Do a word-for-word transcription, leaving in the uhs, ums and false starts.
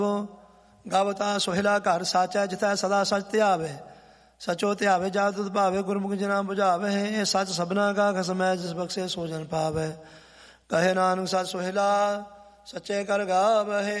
ਗਾਵਤਾ ਸੋਹਿਲਾ ਘਰ ਸਾਚਾ ਜਿਥੈ ਸਦਾ ਸਚ ਧਿਆਵੇ। ਸਚੋ ਧਿਆਵੇ ਜਾ ਤੁਧ ਭਾਵੇ ਗੁਰਮੁਖ ਜਿਨਾ ਬੁਝਾਵੇ। ਇਹ ਸੱਚ ਸਭਨਾ ਕਾ ਖਸਮੈ ਜਿਸ ਬਖਸ਼ੇ ਸੋ ਜਨ ਪਾਵੇ। ਕਹੇ ਨਾਨਕ ਸਚ ਸੋਹਿਲਾ ਸੱਚੇ ਕਰ ਗਾਵਹਿ।